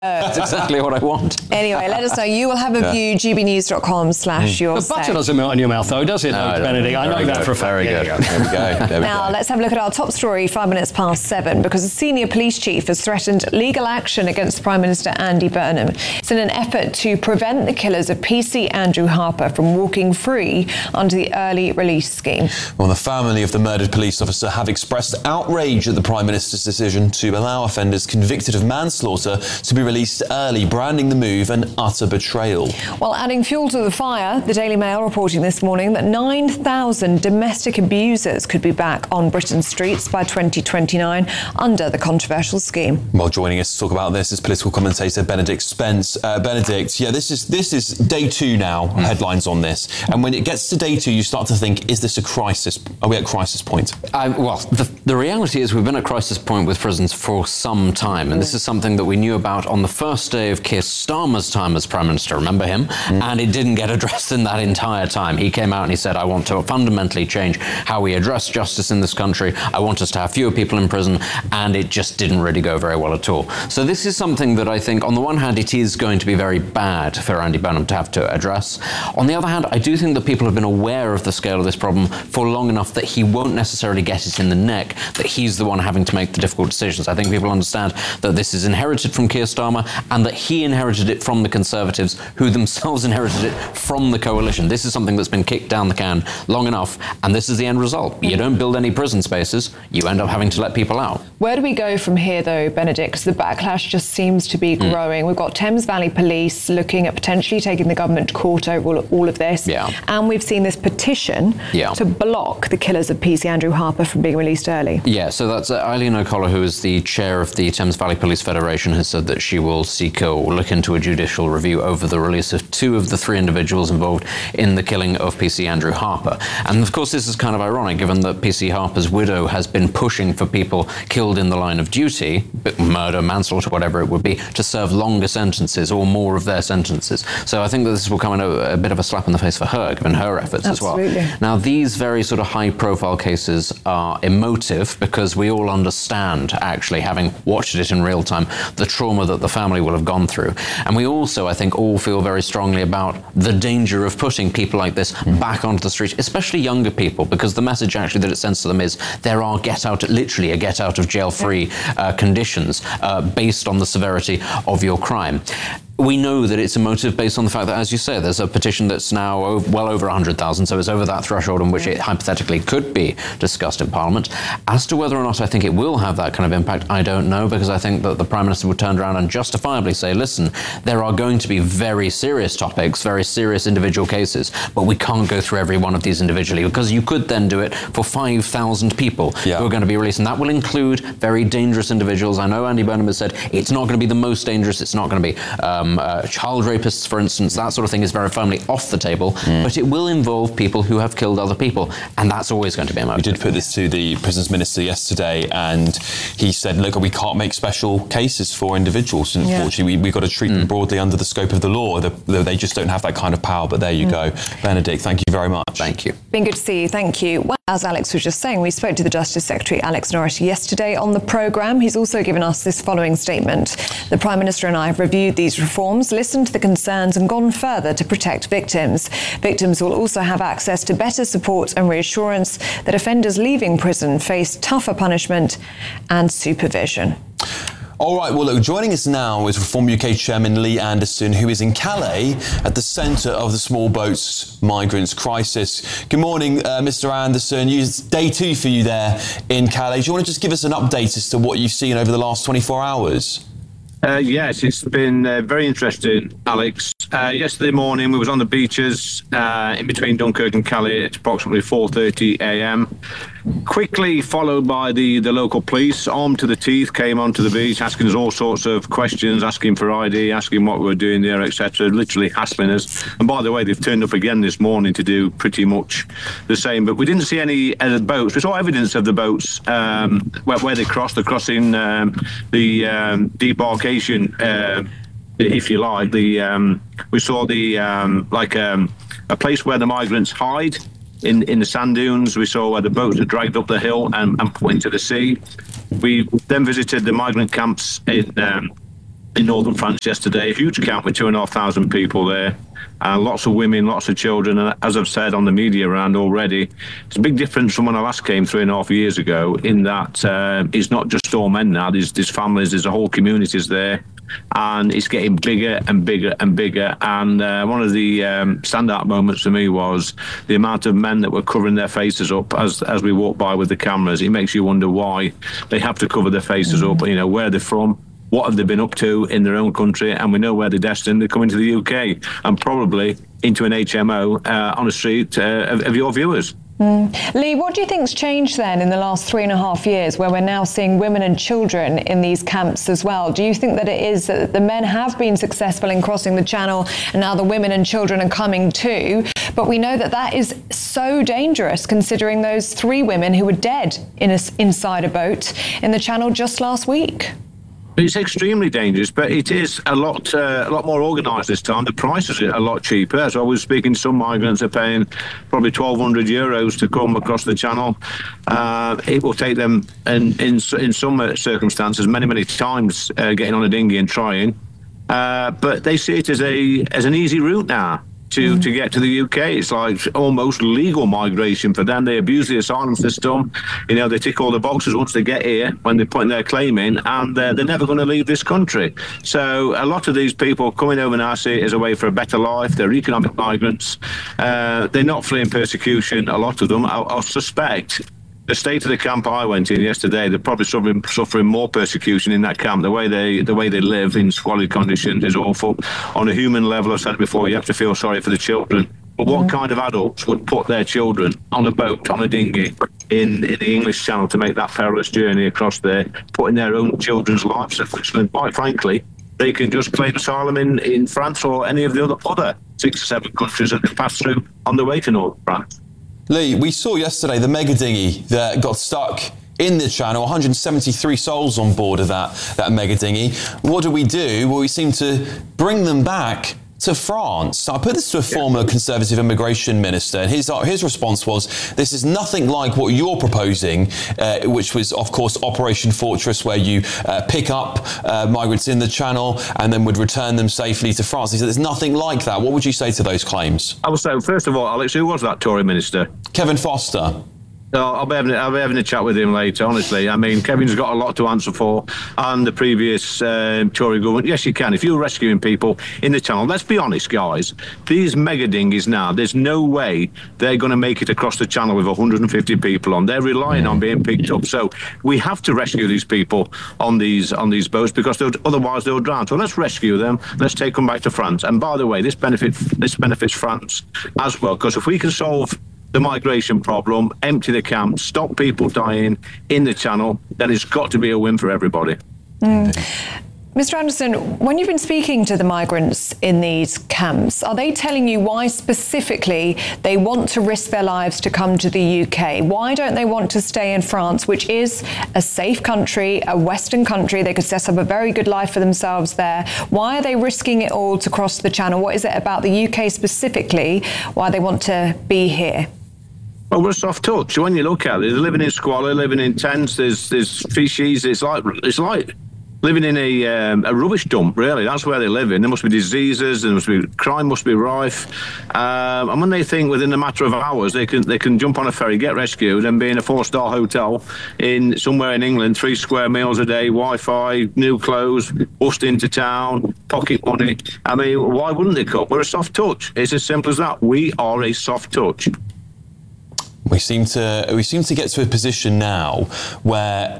That's exactly what I want. Anyway, let us know. You will have a view, gbnews.com/your The butter doesn't melt in your mouth, though, does it, Benedict? I know that for a fact. Very good. There we go. Now, let's have a look at our top story 5 minutes past 7, because a senior police chief has threatened legal action against Prime Minister Andy Burnham. It's in an effort to prevent the killers of PC Andrew Harper from walking free under the early release scheme. Well, the family of the murdered police officer have expressed outrage at the Prime Minister's decision to allow offenders convicted of manslaughter to be released early, branding the move an utter betrayal. Well, adding fuel to the fire, the Daily Mail reporting this morning that 9,000 domestic abusers could be back on Britain's streets by 2029 under the controversial scheme. Well, joining us to talk about this is political commentator Benedict Spence. Benedict, this is day 2 now, headlines on this. And when it gets to day 2, you start to think, is this a crisis? Are we at crisis point? The reality is we've been at crisis point with prisons for some time, and this is something that we knew about on the first day of Keir Starmer's time as Prime Minister, remember him? And it didn't get addressed in that entire time. He came out and he said, I want to fundamentally change how we address justice in this country. I want us to have fewer people in prison, and it just didn't really go very well at all. So this is something that I think, on the one hand, it is going to be very bad for Andy Burnham to have to address. On the other hand, I do think that people have been aware of the scale of this problem for long enough that he won't necessarily get it in the neck, that he's the one having to make the difficult decisions. I think people understand that this is inherited from Keir Starmer, and that he inherited it from the Conservatives, who themselves inherited it from the coalition. This is something that's been kicked down the can long enough, and this is the end result. You don't build any prison spaces, you end up having to let people out. Where do we go from here, though, Benedict? Because the backlash just seems to be growing. We've got Thames Valley Police looking at potentially taking the government to court over all of this. And we've seen this petition to block the killers of PC Andrew Harper from being released early. So that's Eileen O'Connor, who is the chair of the Thames Valley Police Federation, has said that she will seek or look into a judicial review over the release of 2 of the 3 individuals involved in the killing of PC Andrew Harper. And of course, this is kind of ironic, given that PC Harper's widow has been pushing for people killed in the line of duty, murder, manslaughter, whatever it would be, to serve longer sentences or more of their sentences. So I think that this will come in a bit of a slap in the face for her, given her efforts as well. Now, these very sort of high-profile cases are emotive because we all understand, actually, having watched it in real time, the trauma that the family will have gone through. And we also, I think, all feel very strongly about the danger of putting people like this back onto the street, especially younger people, because the message actually that it sends to them is there are literally a get out of jail free conditions based on the severity of your crime. We know that it's emotive based on the fact that, as you say, there's a petition that's now well over 100,000, so it's over that threshold in which it hypothetically could be discussed in Parliament. As to whether or not I think it will have that kind of impact, I don't know, because I think that the Prime Minister would turn around and justifiably say, listen, there are going to be very serious topics, very serious individual cases, but we can't go through every one of these individually, because you could then do it for 5,000 people who are going to be released, and that will include very dangerous individuals. I know Andy Burnham has said it's not going to be the most dangerous, it's not going to be child rapists, for instance, that sort of thing is very firmly off the table, but it will involve people who have killed other people, and that's always going to be emotive. We did put this to the Prisons Minister yesterday, and he said, look, we can't make special cases for individuals, unfortunately. We've got to treat them broadly under the scope of the law. They just don't have that kind of power, but there you go. Benedict, thank you very much. Thank you. Been good to see you, thank you. Well, as Alex was just saying, we spoke to the Justice Secretary, Alex Norris, yesterday on the programme. He's also given us this following statement. The Prime Minister and I have reviewed these reforms, listened to the concerns and gone further to protect victims. Victims will also have access to better support and reassurance that offenders leaving prison face tougher punishment and supervision. All right, well, look, joining us now is Reform UK Chairman Lee Anderson, who is in Calais at the centre of the small boats migrants crisis. Good morning, Mr. Anderson. It's day 2 for you there in Calais. Do you want to just give us an update as to what you've seen over the last 24 hours? Yes, it's been very interesting, Alex. Yesterday morning we was on the beaches in between Dunkirk and Calais at approximately 4:30 a.m. Quickly followed by the local police, armed to the teeth, came onto the beach asking us all sorts of questions, asking for ID, asking what we were doing there, etc., literally hassling us. And by the way, they've turned up again this morning to do pretty much the same. But we didn't see any boats. We saw evidence of the boats where they crossed. They're crossing the debarkation, if you like. We saw a place where the migrants hide in the sand dunes. We saw where the boats are dragged up the hill and put into the sea. We then visited the migrant camps in in northern France yesterday, a huge camp with 2,500 people there. Lots of women, lots of children, and as I've said on the media round already, it's a big difference from when I last came 3.5 years ago, in that it's not just all men now, there's families, there's a whole communities there, and it's getting bigger and bigger and bigger. And one of the standout moments for me was the amount of men that were covering their faces up as we walk by with the cameras. It makes you wonder why they have to cover their faces up, you know, where they're from, what have they been up to in their own country, and we know where they're destined. They're coming to the UK and probably into an HMO on the street of your viewers. Lee, what do you think's changed then in the last 3.5 years, where we're now seeing women and children in these camps as well? Do you think that it is that the men have been successful in crossing the channel and now the women and children are coming too? But we know that that is so dangerous, considering those 3 women who were dead inside a boat in the channel just last week. It's extremely dangerous, but it is a lot more organised this time. The prices are a lot cheaper. As I was speaking, some migrants are paying probably €1,200 to come across the channel. It will take them, in some circumstances, many times getting on a dinghy and trying. But they see it as an easy route now to get to the UK. It's like almost legal migration for them. They abuse the asylum system. You know, they tick all the boxes once they get here when they're putting their claim in, and they're never going to leave this country. So a lot of these people coming over now see it as a way for a better life. They're economic migrants. They're not fleeing persecution, a lot of them. I'll suspect the state of the camp I went in yesterday, they're probably suffering more persecution in that camp. The way they live in squalid conditions is awful. On a human level, I've said it before, you have to feel sorry for the children. But what kind of adults would put their children on a boat, on a dinghy, in the English Channel to make that perilous journey across there, putting their own children's lives at risk? And quite frankly, they can just claim asylum in France or any of the other 6 or 7 countries that they pass through on the way to Northern France. Lee, we saw yesterday the mega dinghy that got stuck in the channel, 173 souls on board of that mega dinghy. What do? Well, we seem to bring them back to France. I put this to a former Conservative immigration minister, and his response was, this is nothing like what you're proposing, which was, of course, Operation Fortress, where you pick up migrants in the channel and then would return them safely to France. He said, there's nothing like that. What would you say to those claims? I would say, first of all, Alex, who was that Tory minister? Kevin Foster. I'll be having a chat with him later, honestly. I mean, Kevin's got a lot to answer for, and the previous Tory government. Yes, you can. If you're rescuing people in the channel, let's be honest, guys, these mega dinghies now, there's no way they're going to make it across the channel with 150 people on. They're relying on being picked up. So we have to rescue these people on these boats, because otherwise they'll drown. So let's rescue them. Let's take them back to France. And by the way, this benefits France as well, because if we can solve the migration problem, empty the camp, stop people dying in the channel, then it's got to be a win for everybody. Mr. Anderson, when you've been speaking to the migrants in these camps, are they telling you why specifically they want to risk their lives to come to the UK? Why don't they want to stay in France, which is a safe country, a Western country? They could set up a very good life for themselves there. Why are they risking it all to cross the channel? What is it about the UK specifically why they want to be here? Well, we're a soft touch. When you look at it, they're living in squalor, living in tents. There's fishies. It's like living in a rubbish dump. Really, that's where they live in. There must be diseases. Crime must be rife. And when they think within a matter of hours they can jump on a ferry, get rescued, and be in a 4-star hotel in somewhere in England, 3 square meals a day, Wi-Fi, new clothes, bust into town, pocket money. I mean, why wouldn't they come? We're a soft touch. It's as simple as that. We are a soft touch. We seem to get to a position now where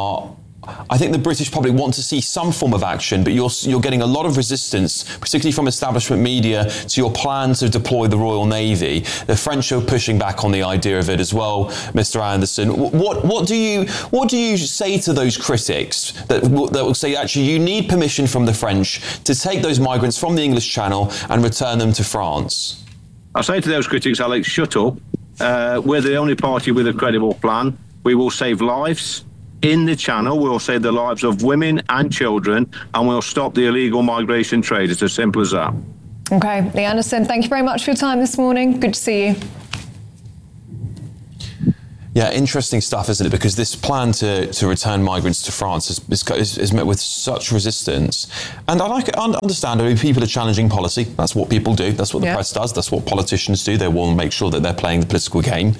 I think the British public want to see some form of action, but you're getting a lot of resistance, particularly from establishment media, to your plan to deploy the Royal Navy. The French are pushing back on the idea of it as well, Mr. Anderson. What do you say to those critics that will say, actually, you need permission from the French to take those migrants from the English Channel and return them to France? I say to those critics, Alex, shut up. We're the only party with a credible plan. We will save lives in the channel. We'll save the lives of women and children, and we'll stop the illegal migration trade. It's as simple as that. OK, Lee Anderson, thank you very much for your time this morning. Good to see you. Yeah, interesting stuff, isn't it? Because this plan to return migrants to France is met with such resistance. And I understand, I mean, people are challenging policy. That's what people do. That's what the press does. That's what politicians do. They want to make sure that they're playing the political game.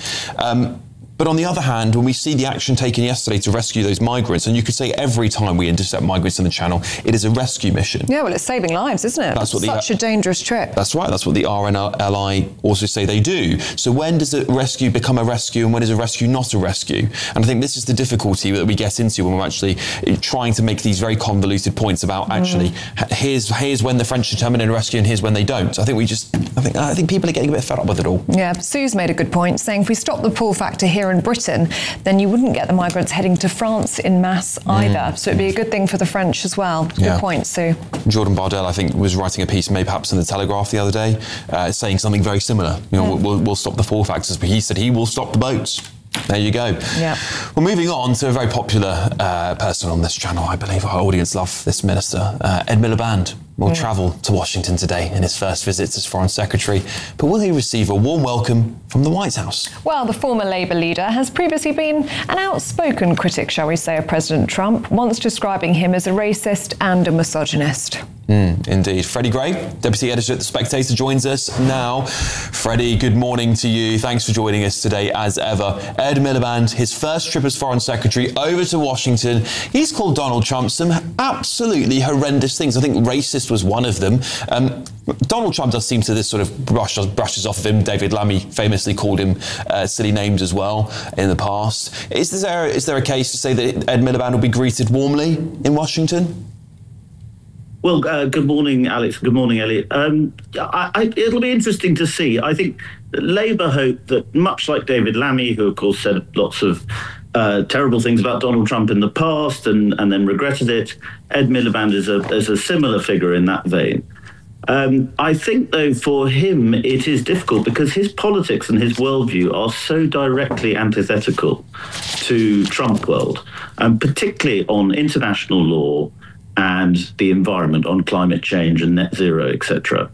But on the other hand, when we see the action taken yesterday to rescue those migrants, and you could say every time we intercept migrants in the Channel, it is a rescue mission. Yeah, well, it's saving lives, isn't it? That's what such a dangerous trip. That's right. That's what the RNLI also say they do. So when does a rescue become a rescue, and when is a rescue not a rescue? And I think this is the difficulty that we get into when we're actually trying to make these very convoluted points about actually here's when the French determine a rescue and here's when they don't. I think people are getting a bit fed up with it all. Yeah, Sue's made a good point, saying if we stop the pull factor here in Britain, then you wouldn't get the migrants heading to France in mass either. So it'd be a good thing for the French as well. Good point, Sue. Jordan Bardell, I think, was writing a piece, maybe perhaps in the Telegraph the other day, saying something very similar. We'll stop the pull factors, but he said he will stop the boats. There you go. Yeah. Well, moving on to a very popular person on this channel, I believe our audience love this minister, Ed Miliband. Will travel to Washington today in his first visit as Foreign Secretary. But will he receive a warm welcome from the White House? Well, the former Labour leader has previously been an outspoken critic, shall we say, of President Trump, once describing him as a racist and a misogynist. Indeed. Freddie Gray, Deputy Editor at The Spectator, joins us now. Freddie, good morning to you. Thanks for joining us today, as ever. Ed Miliband, his first trip as Foreign Secretary over to Washington. He's called Donald Trump some absolutely horrendous things. I think racist was one of them. Donald Trump does seem to this sort of brushes off of him. David Lammy famously called him silly names as well in the past. Is there a case to say that Ed Miliband will be greeted warmly in Washington? Well, good morning, Alex. Good morning, Elliot. It'll be interesting to see. I think Labour hope that, much like David Lammy, who of course said lots of terrible things about Donald Trump in the past and then regretted it, Ed Miliband is a similar figure in that vein. I think, though, for him, it is difficult because his politics and his worldview are so directly antithetical to Trump world, and particularly on international law and the environment, on climate change and net zero, etc.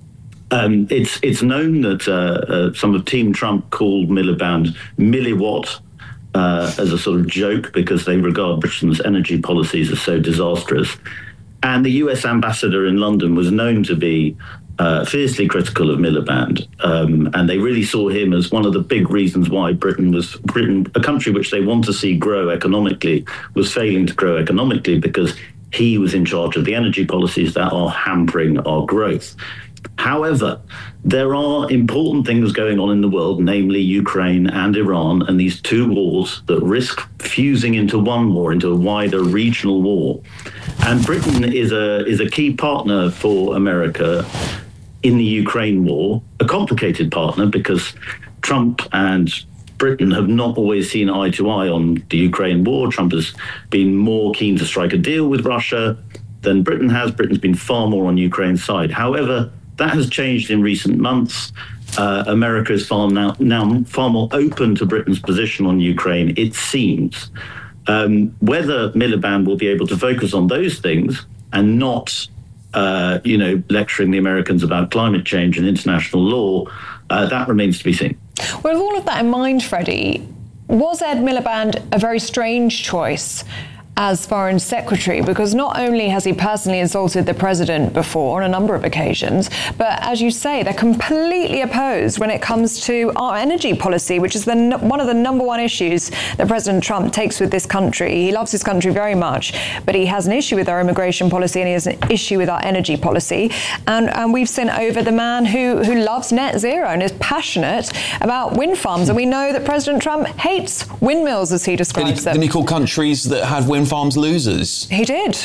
It's known that some of Team Trump called Miliband Milliwatt as a sort of joke because they regard Britain's energy policies as so disastrous. And the US ambassador in London was known to be fiercely critical of Miliband, and they really saw him as one of the big reasons why Britain, a country which they want to see grow economically, was failing to grow economically because he was in charge of the energy policies that are hampering our growth. However, there are important things going on in the world, namely Ukraine and Iran, and these two wars that risk fusing into one war, into a wider regional war. And Britain is a key partner for America in the Ukraine war, a complicated partner because Trump and Britain have not always seen eye to eye on the Ukraine war. Trump has been more keen to strike a deal with Russia than Britain has. Britain's been far more on Ukraine's side. However, that has changed in recent months. America is now far more open to Britain's position on Ukraine, it seems. Whether Miliband will be able to focus on those things and not, lecturing the Americans about climate change and international law, that remains to be seen. Well, with all of that in mind, Freddie, was Ed Miliband a very strange choice as Foreign Secretary? Because not only has he personally insulted the president before on a number of occasions, but as you say, they're completely opposed when it comes to our energy policy, which is one of the number one issues that President Trump takes with this country. He loves his country very much, but he has an issue with our immigration policy and he has an issue with our energy policy. And we've sent over the man who loves net zero and is passionate about wind farms. And we know that President Trump hates windmills, as he describes them. Didn't he call countries that have wind farms losers? He did.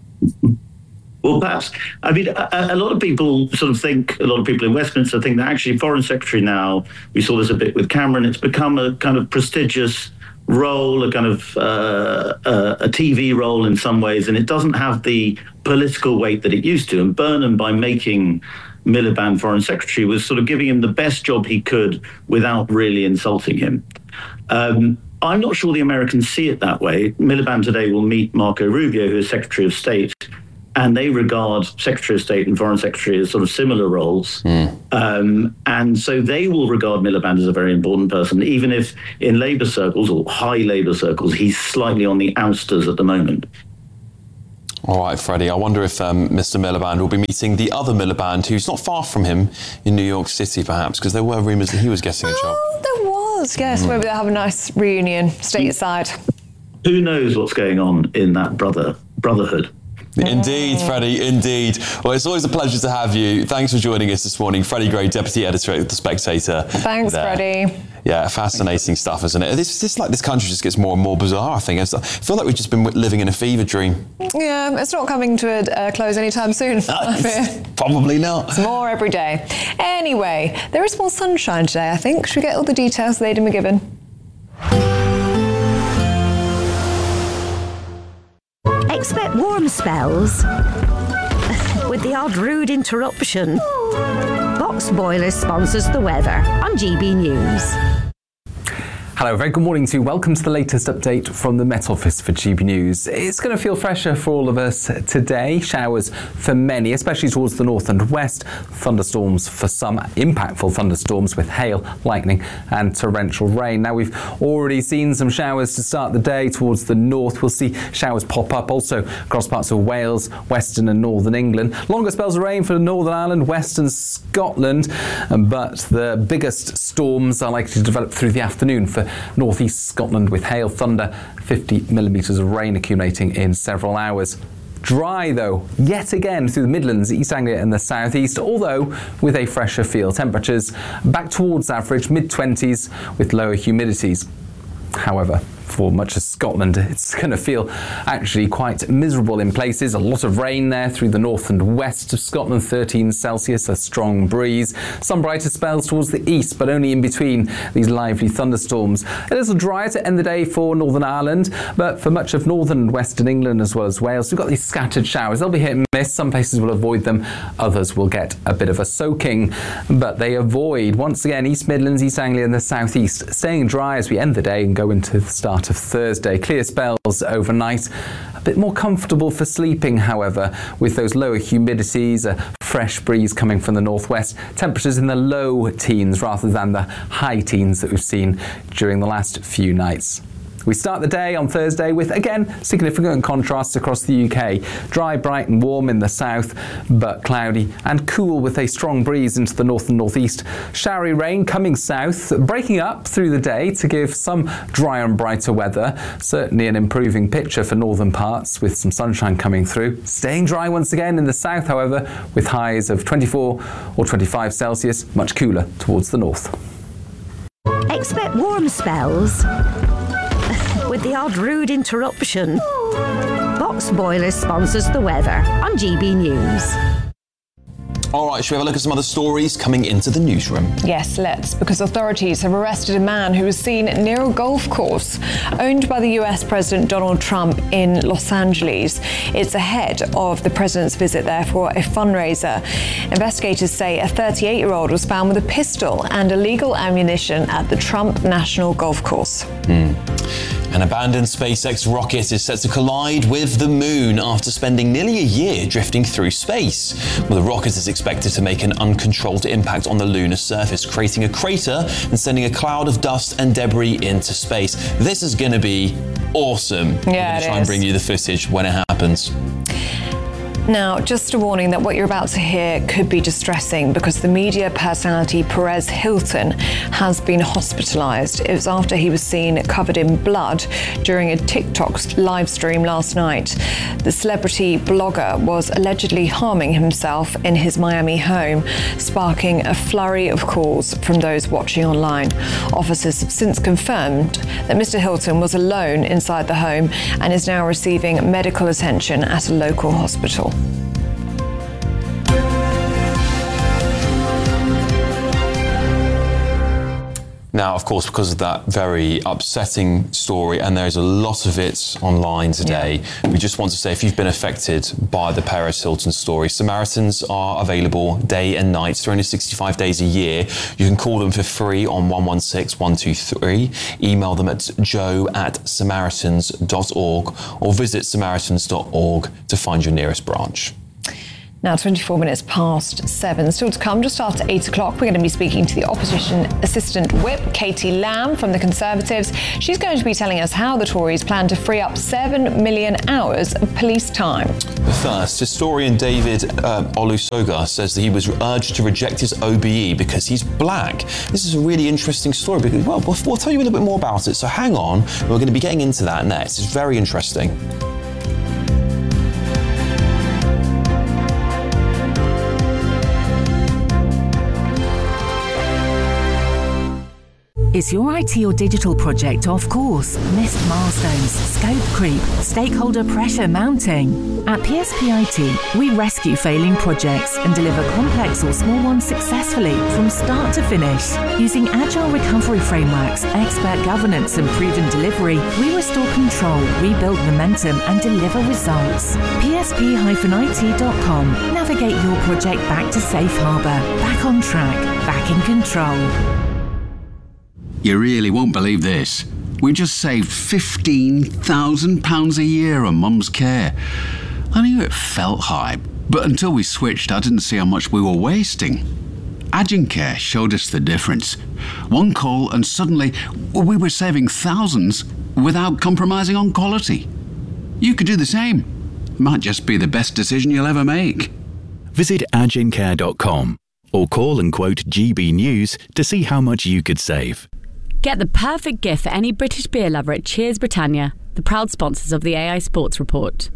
Well, perhaps. I mean, a lot of people sort of think, a lot of people in Westminster think that actually Foreign Secretary now, we saw this a bit with Cameron, it's become a kind of prestigious role, a kind of a TV role in some ways, and it doesn't have the political weight that it used to. And Burnham, by making Miliband Foreign Secretary, was sort of giving him the best job he could without really insulting him. I'm not sure the Americans see it that way. Miliband today will meet Marco Rubio, who is Secretary of State, and they regard Secretary of State and Foreign Secretary as sort of similar roles. And so they will regard Miliband as a very important person, even if in Labour circles or high Labour circles, he's slightly on the ousters at the moment. All right, Freddie, I wonder if Mr. Miliband will be meeting the other Miliband, who's not far from him in New York City, perhaps, because there were rumours that he was getting a job. Oh, there was, yes. Maybe they'll have a nice reunion stateside. Who knows what's going on in that brotherhood? Indeed, Freddie, indeed. Well, it's always a pleasure to have you. Thanks for joining us this morning. Freddie Gray, Deputy Editor at The Spectator. Thanks, Freddie. Yeah, fascinating stuff, isn't it? This country just gets more and more bizarre, I think. I feel like we've just been living in a fever dream. Yeah, it's not coming to a close anytime soon. Probably not. It's more every day. Anyway, there is more sunshine today, I think. Should we get all the details, Lady McGibbon? Expect warm spells with the odd rude interruption. Box Boilers sponsors the weather on GB News. Hello, very good morning to you. Welcome to the latest update from the Met Office for GB News. It's going to feel fresher for all of us today. Showers for many, especially towards the north and west. Thunderstorms for some, impactful thunderstorms with hail, lightning and torrential rain. Now, we've already seen some showers to start the day towards the north. We'll see showers pop up also across parts of Wales, western and northern England. Longer spells of rain for Northern Ireland, western Scotland, but the biggest storms are likely to develop through the afternoon for northeast Scotland with hail, thunder, 50 millimetres of rain accumulating in several hours. Dry though, yet again through the Midlands, East Anglia and the southeast, although with a fresher feel. Temperatures back towards average, mid-20s with lower humidities. However, for much of Scotland, it's going to feel actually quite miserable in places. A lot of rain there through the north and west of Scotland, 13 Celsius, a strong breeze. Some brighter spells towards the east, but only in between these lively thunderstorms. A little drier to end the day for Northern Ireland, but for much of northern and western England as well as Wales, we've got these scattered showers. They'll be hit and miss. Some places will avoid them. Others will get a bit of a soaking, but they avoid, once again, East Midlands, East Anglia and the southeast, staying dry as we end the day and go into the start of Thursday. Clear spells overnight. A bit more comfortable for sleeping, however, with those lower humidities, a fresh breeze coming from the northwest. Temperatures in the low teens rather than the high teens that we've seen during the last few nights. We start the day on Thursday with, again, significant contrasts across the UK. Dry, bright and warm in the south, but cloudy and cool with a strong breeze into the north and northeast. Showery rain coming south, breaking up through the day to give some drier and brighter weather. Certainly an improving picture for northern parts with some sunshine coming through. Staying dry once again in the south, however, with highs of 24 or 25 Celsius, much cooler towards the north. Expect warm spells with the odd rude interruption. Box Boilers sponsors the weather on GB News. All right, should we have a look at some other stories coming into the newsroom? Yes, let's, because authorities have arrested a man who was seen near a golf course owned by the US President Donald Trump in Los Angeles. It's ahead of the president's visit there for a fundraiser. Investigators say a 38-year-old was found with a pistol and illegal ammunition at the Trump National Golf Course. An abandoned SpaceX rocket is set to collide with the moon after spending nearly a year drifting through space. Well, the rocket is expected to make an uncontrolled impact on the lunar surface, creating a crater and sending a cloud of dust and debris into space. This is going to be awesome. Yeah, We're going to try and bring you the footage when it happens. Now, just a warning that what you're about to hear could be distressing because the media personality Perez Hilton has been hospitalized. It was after he was seen covered in blood during a TikTok live stream last night. The celebrity blogger was allegedly harming himself in his Miami home, sparking a flurry of calls from those watching online. Officers have since confirmed that Mr. Hilton was alone inside the home and is now receiving medical attention at a local hospital. Now, of course, because of that very upsetting story, and there's a lot of it online today, we just want to say if you've been affected by the Perez Hilton story, Samaritans are available day and night, 365 days a year. You can call them for free on 116 123, email them at joe@samaritans.org, or visit samaritans.org to find your nearest branch. Now, 24 minutes past 7. Still to come, just after 8 o'clock, we're going to be speaking to the Opposition Assistant Whip, Katie Lamb from the Conservatives. She's going to be telling us how the Tories plan to free up 7 million hours of police time. But first, historian David Olusoga says that he was urged to reject his OBE because he's black. This is a really interesting story, because, well, we'll tell you a little bit more about it, so hang on. We're going to be getting into that next. It's very interesting. Is your IT or digital project off course? Missed milestones, scope creep, stakeholder pressure mounting? At PSP IT, we rescue failing projects and deliver complex or small ones successfully from start to finish. Using agile recovery frameworks, expert governance and proven delivery, we restore control, rebuild momentum and deliver results. PSP-IT.com. Navigate your project back to safe harbour, back on track, back in control. You really won't believe this. We just saved £15,000 a year on Mum's care. I knew it felt high, but until we switched, I didn't see how much we were wasting. Agincare showed us the difference. One call and suddenly we were saving thousands without compromising on quality. You could do the same. Might just be the best decision you'll ever make. Visit agincare.com or call and quote GB News to see how much you could save. Get the perfect gift for any British beer lover at Cheers Britannia, the proud sponsors of the AI Sports Report.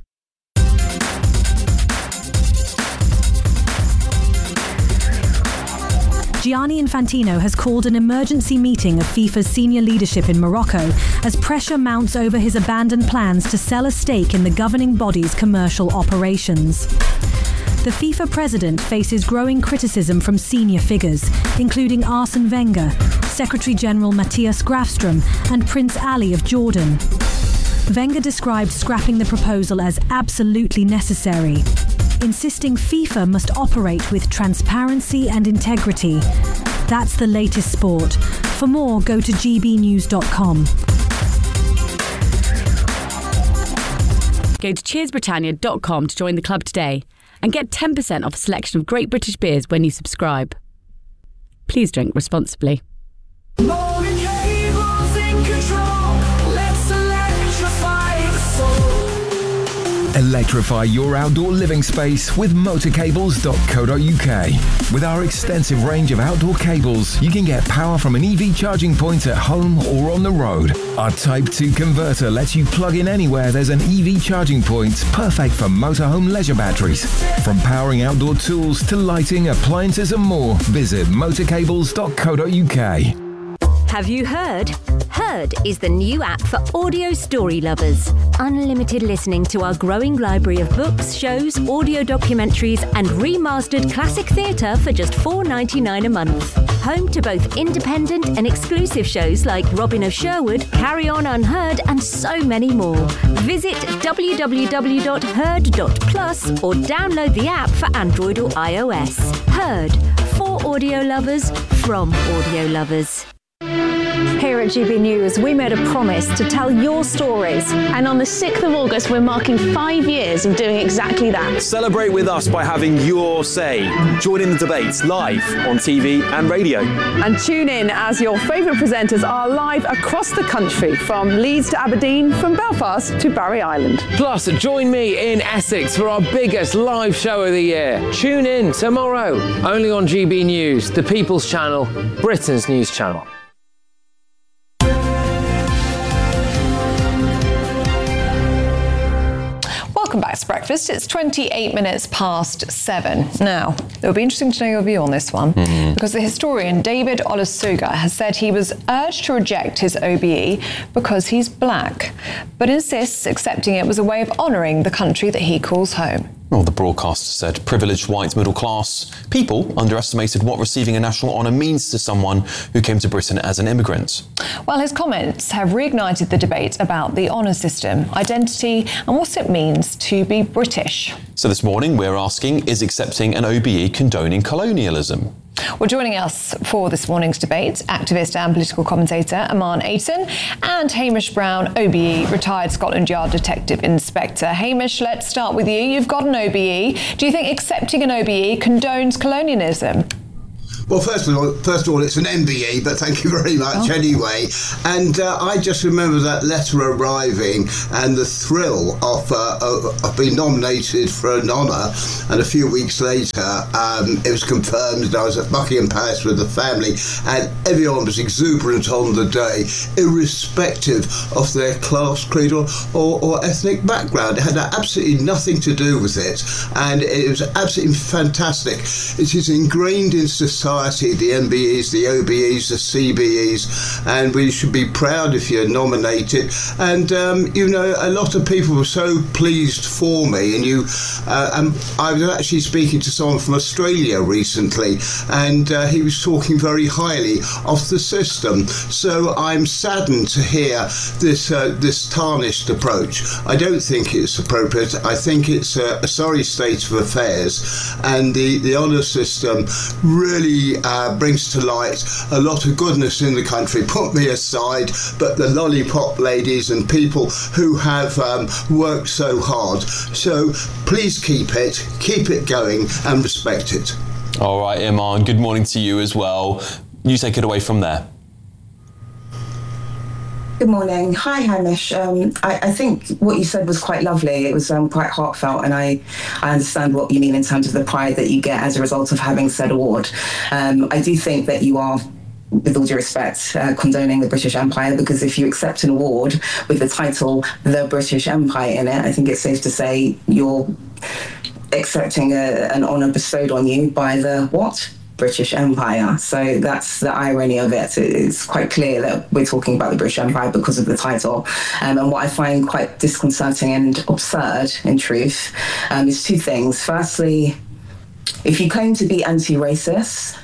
Gianni Infantino has called an emergency meeting of FIFA's senior leadership in Morocco as pressure mounts over his abandoned plans to sell a stake in the governing body's commercial operations. The FIFA president faces growing criticism from senior figures, including Arsene Wenger, Secretary-General Matthias Grafstrom, and Prince Ali of Jordan. Wenger described scrapping the proposal as absolutely necessary, insisting FIFA must operate with transparency and integrity. That's the latest sport. For more, go to gbnews.com. Go to cheersbritannia.com to join the club today and get 10% off a selection of great British beers when you subscribe. Please drink responsibly. Electrify your outdoor living space with motorcables.co.uk. With our extensive range of outdoor cables, you can get power from an EV charging point at home or on the road. Our Type 2 converter lets you plug in anywhere there's an EV charging point, perfect for motorhome leisure batteries. From powering outdoor tools to lighting, appliances and more, visit motorcables.co.uk. Have you heard? Heard is the new app for audio story lovers. Unlimited listening to our growing library of books, shows, audio documentaries and remastered classic theatre for just $4.99 a month. Home to both independent and exclusive shows like Robin of Sherwood, Carry On Unheard and so many more. Visit www.heard.plus or download the app for Android or iOS. Heard, for audio lovers, from audio lovers. Here at GB News, we made a promise to tell your stories. And on the 6th of August, we're marking 5 years of doing exactly that. Celebrate with us by having your say. Join in the debates live on TV and radio. And tune in as your favourite presenters are live across the country, from Leeds to Aberdeen, from Belfast to Barry Island. Plus, join me in Essex for our biggest live show of the year. Tune in tomorrow, only on GB News, the People's Channel, Britain's news channel. Welcome back to Breakfast. It's 28 minutes past 7. Now, it will be interesting to know your view on this one, because the historian David Olusoga has said he was urged to reject his OBE because he's black, but insists accepting it was a way of honouring the country that he calls home. Well, the broadcaster said privileged white middle class people underestimated what receiving a national honour means to someone who came to Britain as an immigrant. Well, his comments have reignited the debate about the honour system, identity and what it means to be British. So this morning we're asking, is accepting an OBE condoning colonialism? Well, joining us for this morning's debate, activist and political commentator Aman Ayton and Hamish Brown, OBE, retired Scotland Yard Detective Inspector. Hamish, let's start with you. You've got an OBE. Do you think accepting an OBE condones colonialism? Well, first of all, it's an MBE, but thank you very much anyway. And I just remember that letter arriving and the thrill of being nominated for an honour. And a few weeks later, it was confirmed, and I was at Buckingham Palace with the family, and everyone was exuberant on the day, irrespective of their class, creed, or ethnic background. It had absolutely nothing to do with it, and it was absolutely fantastic. It is ingrained in society. The MBEs, the OBEs, the CBEs, and we should be proud if you're nominated. And a lot of people were so pleased for me. And I was actually speaking to someone from Australia recently, and he was talking very highly of the system. So I'm saddened to hear this tarnished approach. I don't think it's appropriate. I think it's a sorry state of affairs, and the honour system really brings to light a lot of goodness in the country. Put me aside, but the lollipop ladies and people who have worked so hard. So please keep it going and respect it. All right, Iman, good morning to you as well. You take it away from there. Good morning. Hi, Hamish. I think what you said was quite lovely. It was quite heartfelt, and I understand what you mean in terms of the pride that you get as a result of having said award. I do think that you are, with all due respect, condoning the British Empire, because if you accept an award with the title The British Empire in it, I think it's safe to say you're accepting an honour bestowed on you by the what? British Empire. So that's the irony of it. It's quite clear that we're talking about the British Empire because of the title. And what I find quite disconcerting and absurd, in truth, is two things. Firstly, if you claim to be anti-racist,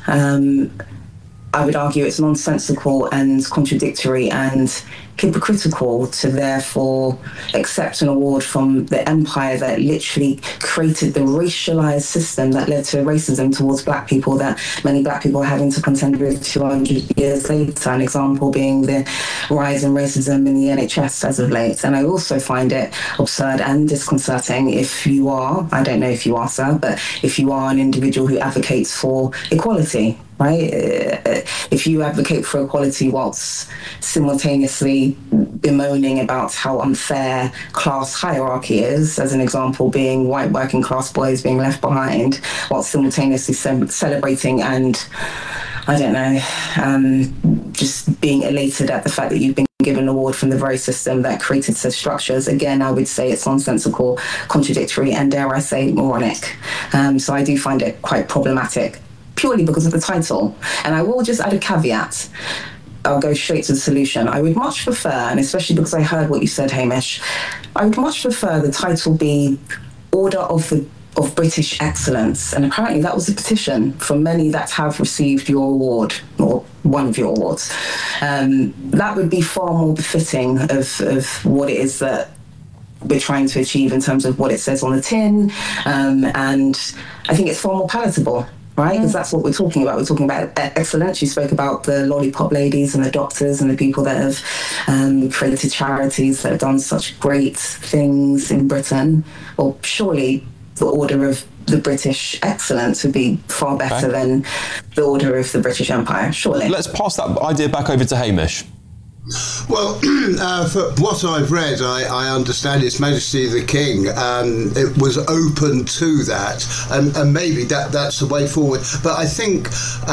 I would argue it's nonsensical and contradictory and hypocritical to therefore accept an award from the empire that literally created the racialized system that led to racism towards black people that many black people are having to contend with 200 years later. An example being the rise in racism in the NHS as of late. And I also find it absurd and disconcerting if you are, I don't know if you are, sir, but if you are an individual who advocates for equality, right? If you advocate for equality whilst simultaneously bemoaning about how unfair class hierarchy is, as an example being white working class boys being left behind, whilst simultaneously celebrating and, I don't know, just being elated at the fact that you've been given an award from the very system that created such structures. Again, I would say it's nonsensical, contradictory, and dare I say, moronic. So I do find it quite problematic, purely because of the title. And I will just add a caveat. I'll go straight to the solution. I would much prefer, and especially because I heard what you said, Hamish, I would much prefer the title be Order of British Excellence. And apparently that was a petition from many that have received your award, or one of your awards. That would be far more befitting of what it is that we're trying to achieve in terms of what it says on the tin. And I think it's far more palatable. Right, because that's what we're talking about. We're talking about excellence. You spoke about the lollipop ladies and the doctors and the people that have created charities that have done such great things in Britain. Well, surely the Order of the British Excellence would be far better than the Order of the British Empire, surely. Let's pass that idea back over to Hamish. Well, for what I've read, I understand His Majesty the King it was open to that, and maybe that's the way forward. But I think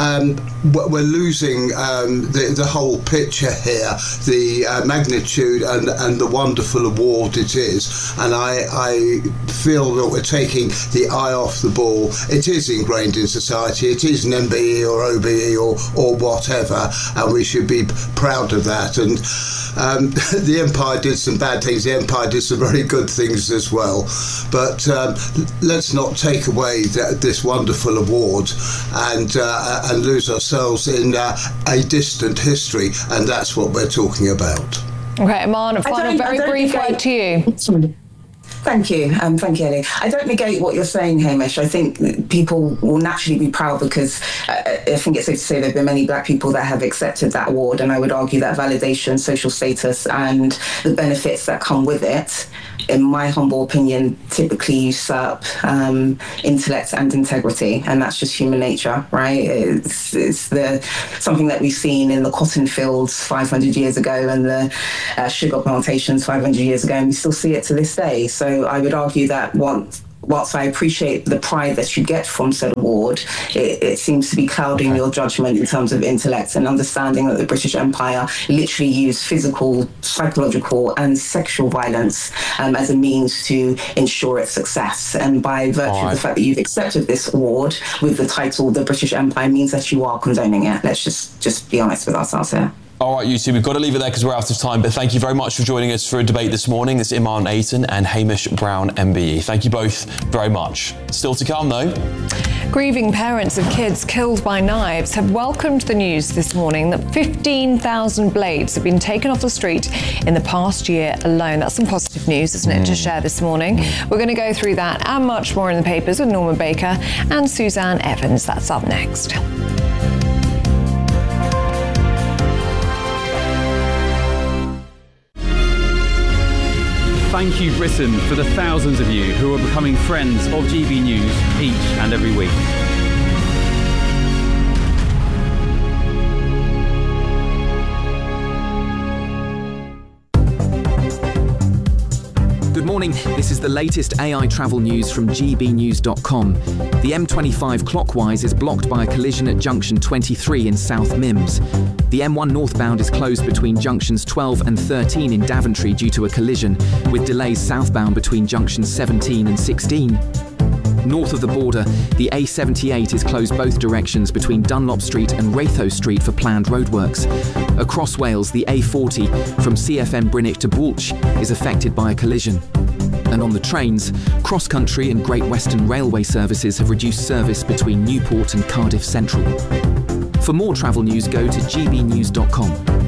we're losing the whole picture here, the magnitude and the wonderful award it is. And I feel that we're taking the eye off the ball. It is ingrained in society. It is an MBE or OBE or whatever, and we should be proud of that. and the Empire did some bad things. The Empire did some very good things as well. But let's not take away this wonderful award and lose ourselves in a distant history, and that's what we're talking about. Okay, Iman, a final very brief word to you. Thank you, Ellie. I don't negate what you're saying, Hamish. I think people will naturally be proud because I think it's safe to say there have been many black people that have accepted that award, and I would argue that validation, social status, and the benefits that come with it, in my humble opinion, typically usurp intellect and integrity, and that's just human nature, right? It's something that we've seen in the cotton fields 500 years ago and the sugar plantations 500 years ago, and we still see it to this day. So I would argue that whilst I appreciate the pride that you get from said award, it seems to be clouding your judgment in terms of intellect and understanding that the British Empire literally used physical, psychological and sexual violence as a means to ensure its success. And by virtue of the fact that you've accepted this award with the title The British Empire means that you are condoning it. Let's just be honest with ourselves here. All right, you two, we've got to leave it there because we're out of time, but thank you very much for joining us for a debate this morning. It's Iman Ayton and Hamish Brown, MBE. Thank you both very much. Still to come, though. Grieving parents of kids killed by knives have welcomed the news this morning that 15,000 blades have been taken off the street in the past year alone. That's some positive news, isn't it, to share this morning? We're going to go through that and much more in the papers with Norman Baker and Suzanne Evans. That's up next. Thank you, Britain, for the thousands of you who are becoming friends of GB News each and every week. Good morning, this is the latest AI travel news from gbnews.com. The M25 clockwise is blocked by a collision at junction 23 in South Mimms. The M1 northbound is closed between junctions 12 and 13 in Daventry due to a collision, with delays southbound between junctions 17 and 16. North of the border, the A78 is closed both directions between Dunlop Street and Ratho Street for planned roadworks. Across Wales, the A40 from CFM Brinick to Bwlch is affected by a collision. And on the trains, cross-country and Great Western Railway services have reduced service between Newport and Cardiff Central. For more travel news, go to gbnews.com.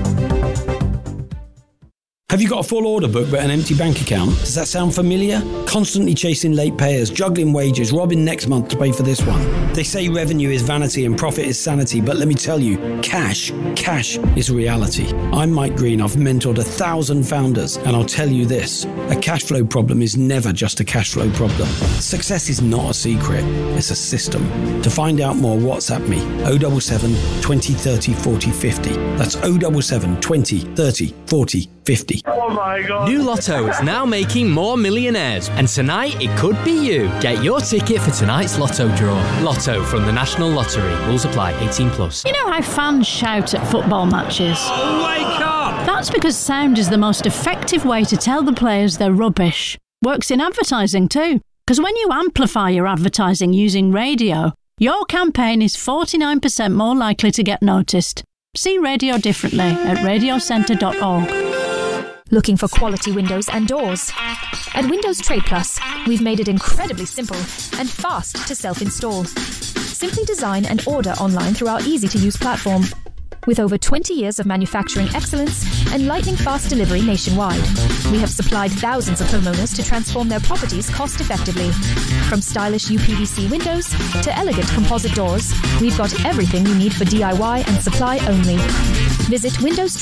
Have you got a full order book but an empty bank account? Does that sound familiar? Constantly chasing late payers, juggling wages, robbing next month to pay for this one. They say revenue is vanity and profit is sanity, but let me tell you, cash is reality. I'm Mike Green, I've mentored 1,000 founders, and I'll tell you this, a cash flow problem is never just a cash flow problem. Success is not a secret, it's a system. To find out more, WhatsApp me, 077 20 30 40 50. That's 077 20 30 40 50. Oh my God. New Lotto is now making more millionaires, and tonight it could be you. Get your ticket for tonight's Lotto draw. Lotto from the National Lottery. Rules apply. 18+. You know how fans shout at football matches? Wake up! That's because sound is the most effective way to tell the players they're rubbish. Works in advertising too. Because when you amplify your advertising using radio, your campaign is 49% more likely to get noticed. See radio differently at radiocentre.org. Looking for quality windows and doors? At Windows Trade Plus, we've made it incredibly simple and fast to self-install. Simply design and order online through our easy-to-use platform. With over 20 years of manufacturing excellence and lightning-fast delivery nationwide, we have supplied thousands of homeowners to transform their properties cost-effectively. From stylish UPVC windows to elegant composite doors, we've got everything you need for DIY and supply only. Visit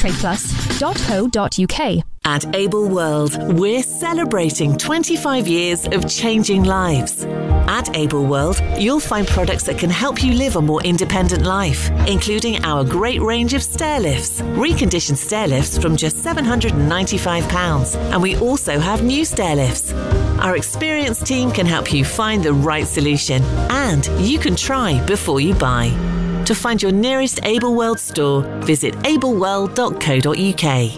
windowstradeplus.co.uk. At Able World, we're celebrating 25 years of changing lives. At Able World, you'll find products that can help you live a more independent life, including our great range of stair lifts, reconditioned stair lifts from just £795, and we also have new stair lifts. Our experienced team can help you find the right solution, and you can try before you buy. To find your nearest Able World store, visit ableworld.co.uk.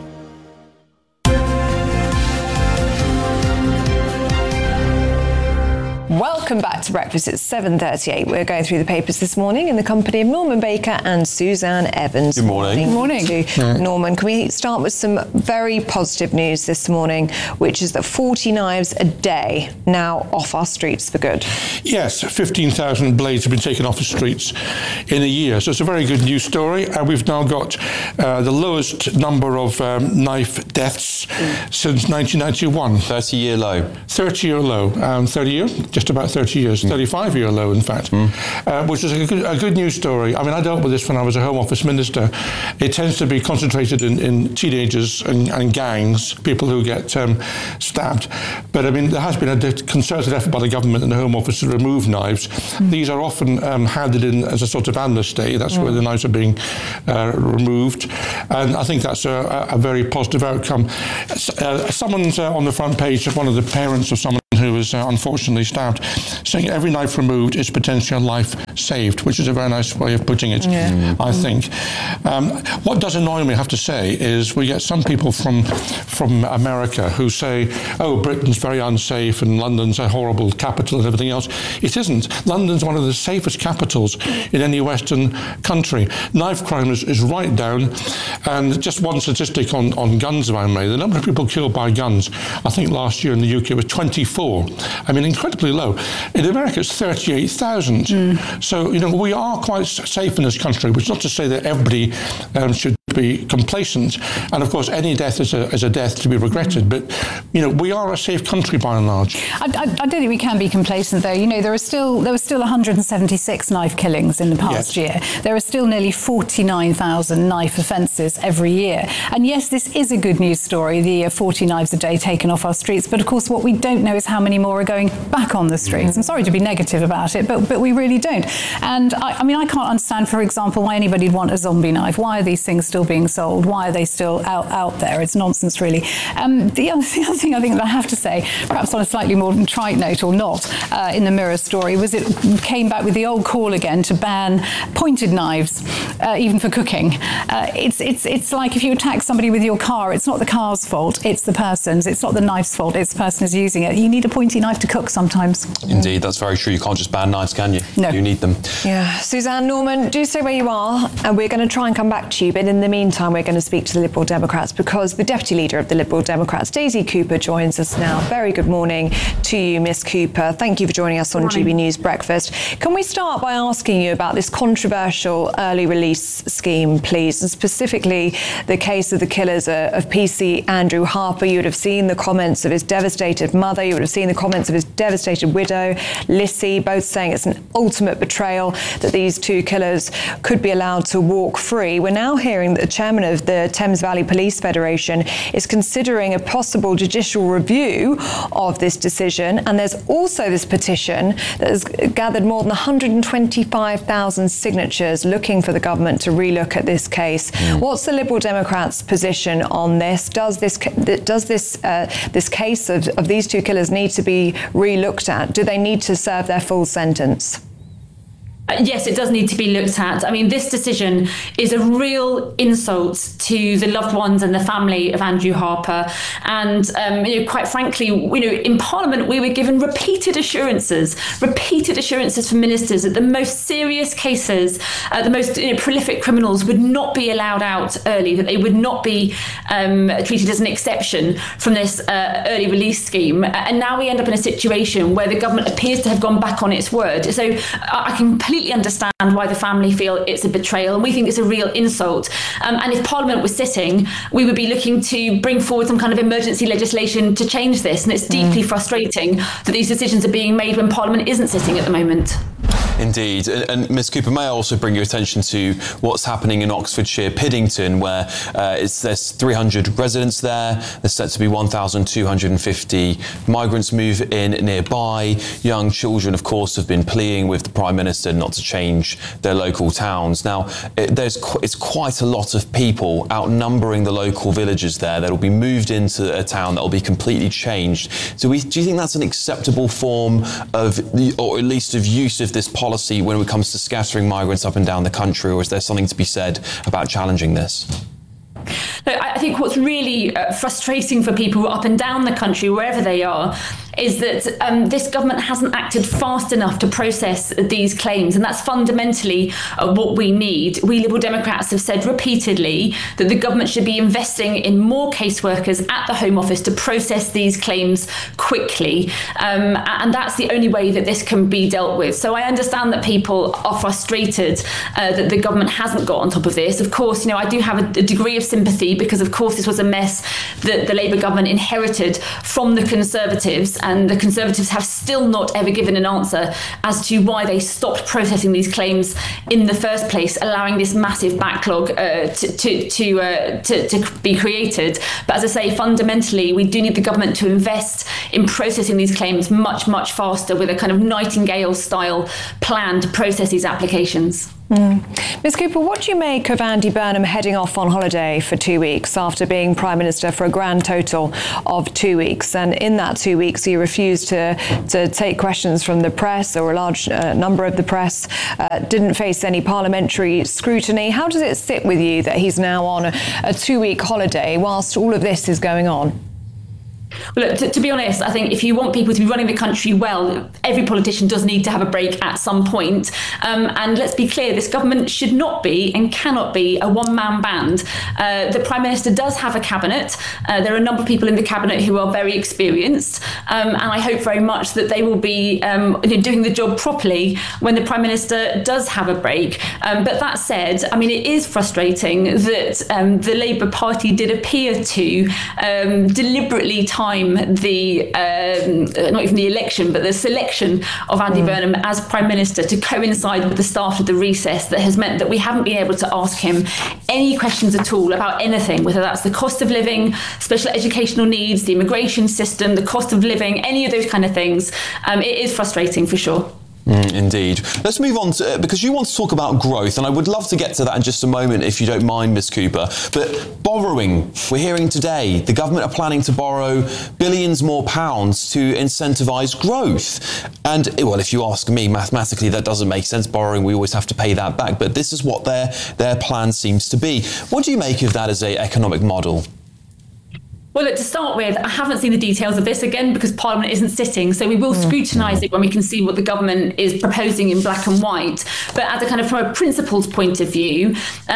Welcome Welcome back to Breakfast. It's 7:38. We're going through the papers this morning in the company of Norman Baker and Suzanne Evans. Good morning. Good morning. Norman, can we start with some very positive news this morning, which is that 40 knives a day now off our streets for good? Yes, 15,000 blades have been taken off the streets in a year. So it's a very good news story. We've now got the lowest number of knife deaths since 1991. 30-year low. 30-year low. 30 years? Just about 30 years. 35-year low, in fact. Which is a good news story. I mean, I dealt with this when I was a Home Office Minister. It tends to be concentrated in teenagers and gangs, people who get stabbed. But, I mean, there has been a concerted effort by the government and the Home Office to remove knives. These are often handed in as a sort of amnesty. That's where the knives are being removed. And I think that's a very positive outcome. Someone's on the front page of one of the parents of someone who was unfortunately stabbed, saying every knife removed is potentially a life saved, which is a very nice way of putting it, I think. What does annoy me, I have to say, is we get some people from America who say, oh, Britain's very unsafe and London's a horrible capital and everything else. It isn't. London's one of the safest capitals in any Western country. Knife crime is right down. And just one statistic on guns, if I may. The number of people killed by guns, I think last year in the UK was 24. I mean, incredibly low. In America, it's 38,000. So, you know, we are quite safe in this country, which is not to say that everybody should be complacent. And, of course, any death is a death to be regretted. But, you know, we are a safe country by and large. I don't think we can be complacent, though. You know, there were still 176 knife killings in the past year. There are still nearly 49,000 knife offences every year. And, yes, this is a good news story, the 40 knives a day taken off our streets. But, of course, what we don't know is how many more are going back on the streets. I'm sorry to be negative about it, but we really don't. And I mean, I can't understand, for example, why anybody would want a zombie knife. Why are these things still being sold? Why are they still out there? It's nonsense, really. The other thing I think that I have to say, perhaps on a slightly more trite note or not, in the Mirror story, was it came back with the old call again to ban pointed knives, even for cooking. It's like if you attack somebody with your car, it's not the car's fault, it's the person's. It's not the knife's fault, it's the person who's using it. You need a pointy knife to cook sometimes. Indeed, that's very true. You can't just ban knives, can you? No. You need them. Yeah. Suzanne, Norman, do stay where you are, and we're going to try and come back to you. But in the meantime, we're going to speak to the Liberal Democrats, because the Deputy Leader of the Liberal Democrats, Daisy Cooper, joins us now. Very good morning to you, Miss Cooper. Thank you for joining us on GB News Breakfast. Can we start by asking you about this controversial early release scheme, please, and specifically the case of the killers of PC Andrew Harper? You would have seen the comments of his devastated mother. You would have seen the comments of his devastated widow, Lissy, both saying it's an ultimate betrayal that these two killers could be allowed to walk free. We're now hearing that the chairman of the Thames Valley Police Federation is considering a possible judicial review of this decision. And there's also this petition that has gathered more than 125,000 signatures looking for the government to relook at this case. What's the Liberal Democrats' position on this? Does this case of these two killers need to be re-looked at? Do they need to serve their full sentence? Yes, it does need to be looked at. I mean, this decision is a real insult to the loved ones and the family of Andrew Harper. And, quite frankly, in Parliament, we were given repeated assurances from ministers that the most serious cases, the most prolific criminals would not be allowed out early, that they would not be treated as an exception from this early release scheme. And now we end up in a situation where the government appears to have gone back on its word. So I completely understand why the family feel it's a betrayal, and we think it's a real insult. And if Parliament was sitting, we would be looking to bring forward some kind of emergency legislation to change this. And it's deeply frustrating that these decisions are being made when Parliament isn't sitting at the moment. Indeed. And Ms Cooper, may I also bring your attention to what's happening in Oxfordshire, Piddington, where there's 300 residents there. There's set to be 1,250 migrants move in nearby. Young children, of course, have been pleading with the Prime Minister not to change their local towns. Now, it's quite a lot of people outnumbering the local villages there that will be moved into a town that will be completely changed. Do you think that's an acceptable form of, or at least of use of this policy when it comes to scattering migrants up and down the country, or is there something to be said about challenging this? I think what's really frustrating for people up and down the country, wherever they are, is that this government hasn't acted fast enough to process these claims, and that's fundamentally what we need. We Liberal Democrats have said repeatedly that the government should be investing in more caseworkers at the Home Office to process these claims quickly, and that's the only way that this can be dealt with. So I understand that people are frustrated that the government hasn't got on top of this. Of course, I do have a degree of sympathy, because of course this was a mess that the Labour government inherited from the Conservatives, and the Conservatives have still not ever given an answer as to why they stopped processing these claims in the first place, allowing this massive backlog to be created. But as I say, fundamentally, we do need the government to invest in processing these claims much, much faster, with a kind of Nightingale-style plan to process these applications. Ms Cooper, what do you make of Andy Burnham heading off on holiday for 2 weeks after being Prime Minister for a grand total of 2 weeks? And in that 2 weeks, he refused to take questions from the press, or a large number of the press, didn't face any parliamentary scrutiny. How does it sit with you that he's now on a 2-week holiday whilst all of this is going on? Well, look, to be honest, I think if you want people to be running the country well, every politician does need to have a break at some point. And let's be clear, this government should not be and cannot be a one-man band. The Prime Minister does have a cabinet. There are a number of people in the cabinet who are very experienced. And I hope very much that they will be doing the job properly when the Prime Minister does have a break. But that said, I mean, it is frustrating that the Labour Party did appear to deliberately time the not even the election, but the selection of Andy Burnham as Prime Minister to coincide with the start of the recess. That has meant that we haven't been able to ask him any questions at all about anything, whether that's the cost of living, special educational needs, the immigration system, the cost of living, any of those kind of things. It is frustrating for sure. Indeed. Let's move on to, because you want to talk about growth, and I would love to get to that in just a moment if you don't mind, Ms Cooper. But borrowing, we're hearing today the government are planning to borrow billions more pounds to incentivise growth. And, well, if you ask me, mathematically that doesn't make sense. Borrowing, we always have to pay that back. But this is what their plan seems to be. What do you make of that as an economic model? Well, look, to start with, I haven't seen the details of this again because Parliament isn't sitting, so we will scrutinise it when we can see what the government is proposing in black and white. But as a kind of from a principles point of view,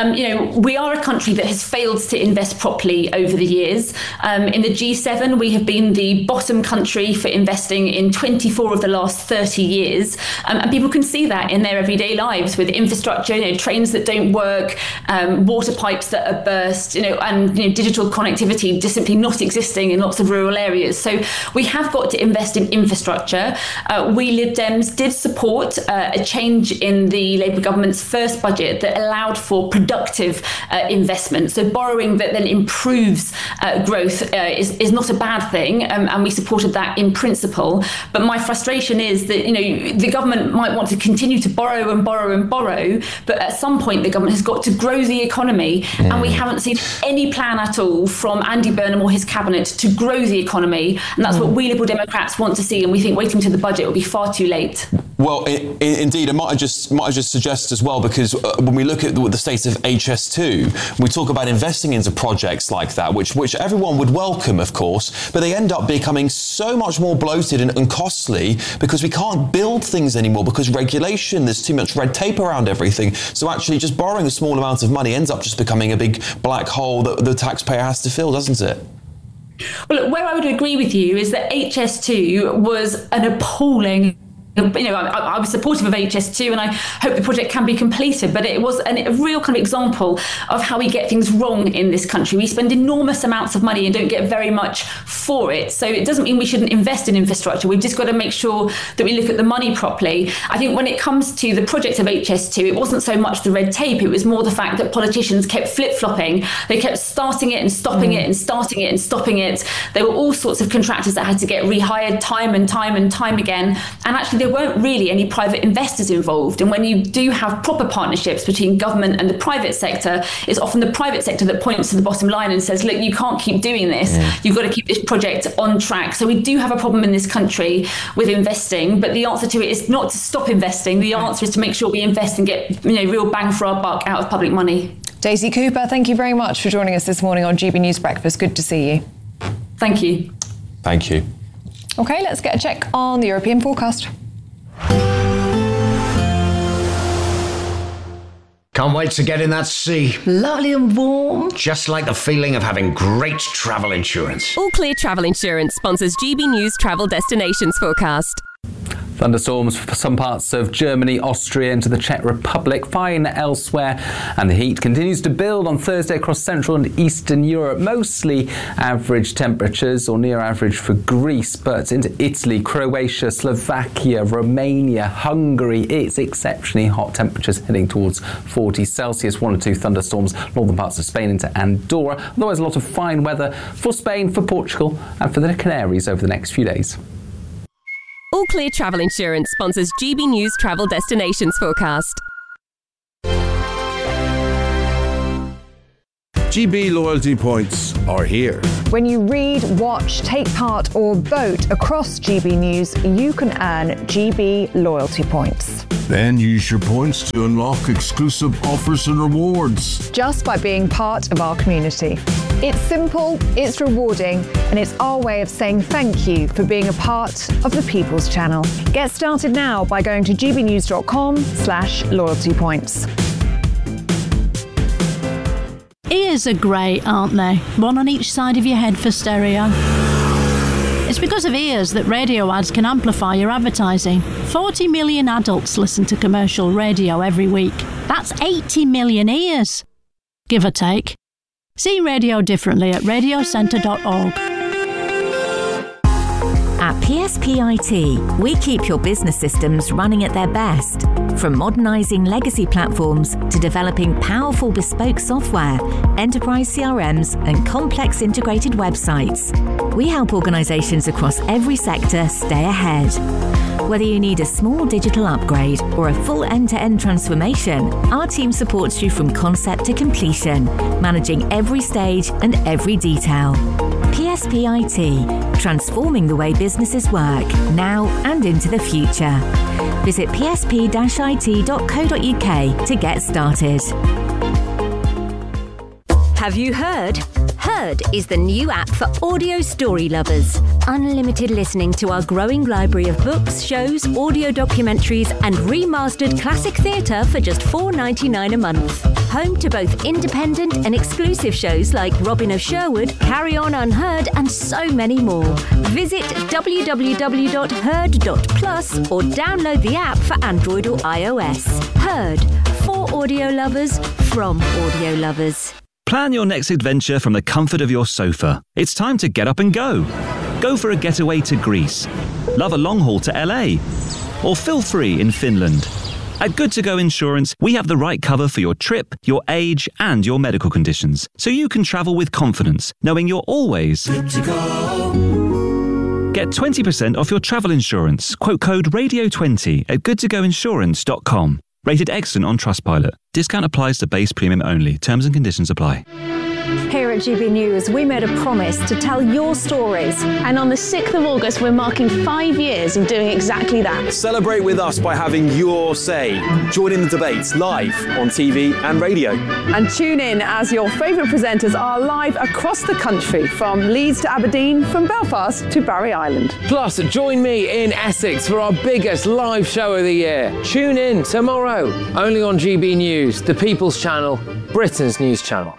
we are a country that has failed to invest properly over the years. In the G7, we have been the bottom country for investing in 24 of the last 30 years, and people can see that in their everyday lives with infrastructure, trains that don't work, water pipes that are burst, and digital connectivity just simply not existing in lots of rural areas. So we have got to invest in infrastructure. We Lib Dems did support a change in the Labour government's first budget that allowed for productive investment. So borrowing that then improves growth is not a bad thing, and we supported that in principle. But my frustration is that the government might want to continue to borrow and borrow and borrow, but at some point the government has got to grow the economy, and we haven't seen any plan at all from Andy Burnham or his cabinet to grow the economy, and that's what we Liberal Democrats want to see, and we think waiting to the budget will be far too late. Well, indeed, I might just suggest as well, because when we look at the state of HS2, we talk about investing into projects like that, which everyone would welcome, of course, but they end up becoming so much more bloated and costly because we can't build things anymore because regulation, there's too much red tape around everything. So actually just borrowing a small amount of money ends up just becoming a big black hole that the taxpayer has to fill, doesn't it? Well, where I would agree with you is that HS2 was an appalling I was supportive of HS2 and I hope the project can be completed, but it was a real kind of example of how we get things wrong in this country. We spend enormous amounts of money and don't get very much for it. So it doesn't mean we shouldn't invest in infrastructure. We've just got to make sure that we look at the money properly. I think when it comes to the project of HS2, it wasn't so much the red tape, it was more the fact that politicians kept flip-flopping. They kept starting it and stopping it and starting it and stopping it. There were all sorts of contractors that had to get rehired time and time and time again. And actually there weren't really any private investors involved. And when you do have proper partnerships between government and the private sector, it's often the private sector that points to the bottom line and says, look, you can't keep doing this. You've got to keep this project on track. So we do have a problem in this country with investing, but the answer to it is not to stop investing. The answer is to make sure we invest and get real bang for our buck out of public money. Daisy Cooper, thank you very much for joining us this morning on GB News Breakfast. Good to see you. Thank you. Thank you. OK, let's get a check on the European forecast. Can't wait to get in that sea. Lovely and warm. Just like the feeling of having great travel insurance. All Clear Travel Insurance sponsors GB News Travel Destinations Forecast. Thunderstorms for some parts of Germany, Austria into the Czech Republic, fine elsewhere, and the heat continues to build on Thursday across Central and Eastern Europe. Mostly average temperatures or near average for Greece, but into Italy, Croatia, Slovakia, Romania, Hungary, it's exceptionally hot temperatures heading towards 40 Celsius. 1 or 2 thunderstorms, northern parts of Spain into Andorra. Otherwise, a lot of fine weather for Spain, for Portugal, and for the Canaries over the next few days. All Clear Travel Insurance sponsors GB News Travel Destinations Forecast. GB loyalty points are here. When you read, watch, take part or vote across GB News, you can earn GB loyalty points. Then use your points to unlock exclusive offers and rewards. Just by being part of our community. It's simple, it's rewarding, and it's our way of saying thank you for being a part of the People's Channel. Get started now by going to gbnews.com/loyalty points. Ears are great, aren't they? One on each side of your head for stereo. It's because of ears that radio ads can amplify your advertising. 40 million adults listen to commercial radio every week. That's 80 million ears, give or take. See radio differently at radiocentre.org. At PSP IT, we keep your business systems running at their best. From modernising legacy platforms to developing powerful bespoke software, enterprise CRMs and complex integrated websites, we help organisations across every sector stay ahead. Whether you need a small digital upgrade or a full end-to-end transformation, our team supports you from concept to completion, managing every stage and every detail. PSP IT, transforming the way businesses work, now and into the future. Visit psp-it.co.uk to get started. Have you heard? Heard is the new app for audio story lovers. Unlimited listening to our growing library of books, shows, audio documentaries, and remastered classic theatre for just $4.99 a month. Home to both independent and exclusive shows like Robin of Sherwood, Carry On Unheard, and so many more. Visit www.heard.plus or download the app for Android or iOS. Heard, for audio lovers, from audio lovers. Plan your next adventure from the comfort of your sofa. It's time to get up and go. Go for a getaway to Greece. Love a long haul to LA. Or feel free in Finland. At Good To Go Insurance, we have the right cover for your trip, your age, and your medical conditions, so you can travel with confidence, knowing you're always good to go. Get 20% off your travel insurance. Quote code RADIO20 at goodtogoinsurance.com. Rated excellent on Trustpilot. Discount applies to base premium only. Terms and conditions apply. Here at GB News, we made a promise to tell your stories. And on the 6th of August, we're marking 5 years of doing exactly that. Celebrate with us by having your say. Join in the debates live on TV and radio. And tune in as your favourite presenters are live across the country, from Leeds to Aberdeen, from Belfast to Barry Island. Plus, join me in Essex for our biggest live show of the year. Tune in tomorrow, only on GB News, the People's Channel, Britain's news channel.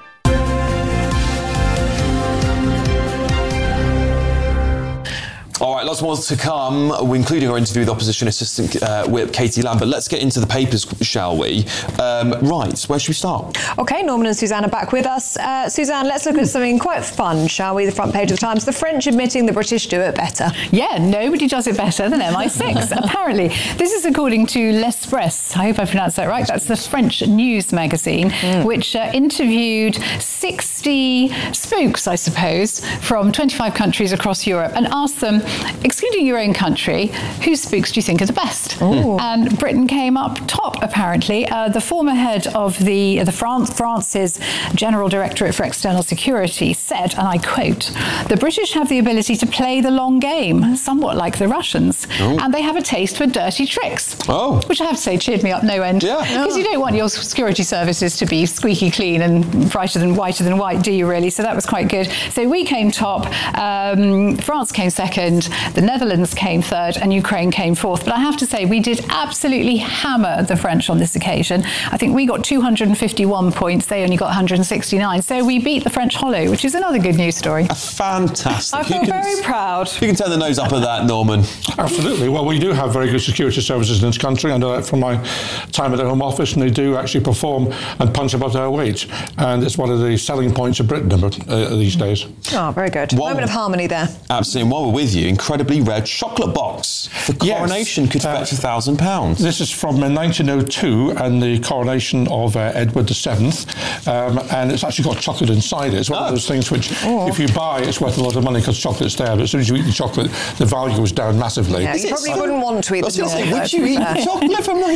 All right, lots more to come, including our interview with Opposition Assistant Whip Katie Lamb. But let's get into the papers, shall we? Right, where should we start? OK, Norman and Suzanne are back with us. Suzanne, let's look at something quite fun, shall we? The front page of the Times. The French admitting the British do it better. Yeah, nobody does it better than MI6, apparently. This is according to L'Express. I hope I pronounced that right. That's the French news magazine, which interviewed 60 spooks, I suppose, from 25 countries across Europe and asked them, excluding your own country, whose spooks do you think are the best? Ooh. And Britain came up top, apparently. The former head of France's General Directorate for External Security said, and I quote, "The British have the ability to play the long game, somewhat like the Russians, and they have a taste for dirty tricks." Oh. Which I have to say cheered me up no end. Because you don't want your security services to be squeaky clean and whiter than white, do you really? So that was quite good. So we came top, France came second, Poland, the Netherlands came third, and Ukraine came fourth. But I have to say, we did absolutely hammer the French on this occasion. I think we got 251 points. They only got 169. So we beat the French hollow, which is another good news story. Fantastic. I feel very proud. You can turn the nose up at that, Norman. Absolutely. Well, we do have very good security services in this country. I know that from my time at the Home Office, and they do actually perform and punch above their weight. And it's one of the selling points of Britain these days. Oh, very good. Moment of harmony there. Absolutely. And while we're with you, incredibly rare chocolate box. The coronation could fetch £1,000. This is from 1902 and the coronation of Edward VII. And it's actually got chocolate inside it. It's one of those things which, if you buy, it's worth a lot of money because chocolate's there. But as soon as you eat the chocolate, the value goes down massively. Yeah, you probably wouldn't want to eat the chocolate. Would you eat the chocolate from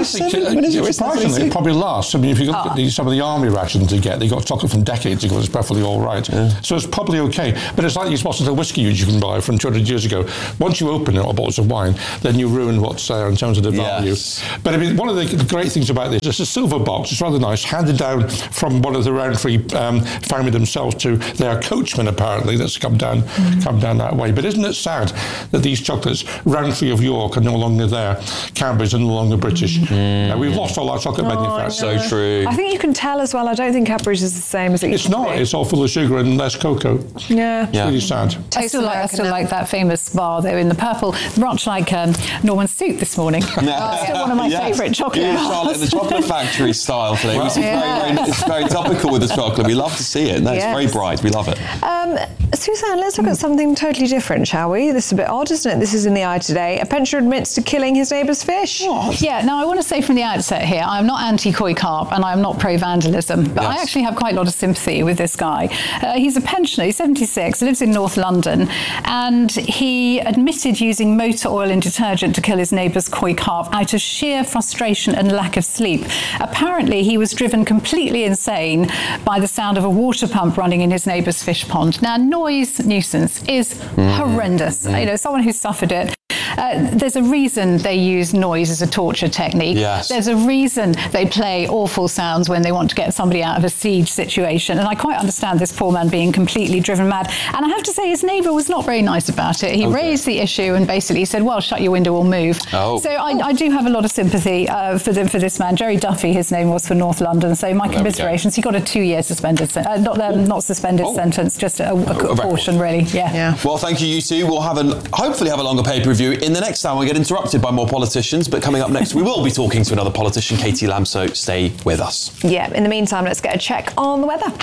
1907? Surprisingly, it probably lasts. I mean, if you look at some of the army rations they get, they got chocolate from decades ago. It's perfectly all right. So it's probably okay. But it's like these bottles of whiskey you can buy from 200 years ago. Once you open it, or bottles of wine, then you ruin what's there in terms of the value. But I mean, one of the great things about this, it's a silver box. It's rather nice, handed down from one of the Rowntree family themselves to their coachman, apparently, that's come down that way. But isn't it sad that these chocolates, Rowntree of York, are no longer there? Cadbury's are no longer British. We've lost all our chocolate manufacturers. So true. I think you can tell as well. I don't think Cadbury's is the same as it used to be. It's not. It's all full of sugar and less cocoa. Yeah. It's really sad. I still like that famous bar there in the purple, much like Norman's suit this morning. Still one of my favourite chocolate bars. Charlotte, the chocolate factory style today. It's very topical with the chocolate. We love to see it. It's very bright. We love it. Suzanne, let's look at something totally different, shall we? This is a bit odd, isn't it? This is in the Eye today. A pensioner admits to killing his neighbour's fish. Yeah, now I want to say from the outset here, I'm not anti-koi carp and I'm not pro-vandalism, but I actually have quite a lot of sympathy with this guy. He's a pensioner, he's 76, lives in North London, and he admitted using motor oil and detergent to kill his neighbour's koi carp out of sheer frustration and lack of sleep. Apparently, he was driven completely insane by the sound of a water pump running in his neighbour's fish pond. Now, noise nuisance is horrendous. You know, someone who suffered it. There's a reason they use noise as a torture technique. Yes. There's a reason they play awful sounds when they want to get somebody out of a siege situation. And I quite understand this poor man being completely driven mad. And I have to say, his neighbour was not very nice about it. He raised the issue and basically said, well, shut your window or move. So I do have a lot of sympathy for this man. Jerry Duffy, his name was, for North London. So my commiserations. He got a 2-year suspended, not suspended sentence, just a caution, really. Yeah. Well, thank you two. We'll hopefully have a longer paper review. In the next hour, we'll get interrupted by more politicians, but coming up next, we will be talking to another politician, Katie Lamb, so stay with us. Yeah, in the meantime, let's get a check on the weather.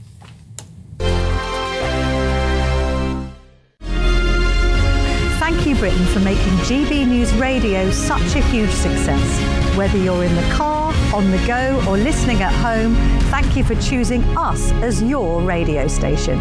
Thank you, Britain, for making GB News Radio such a huge success. Whether you're in the car, on the go, or listening at home, thank you for choosing us as your radio station.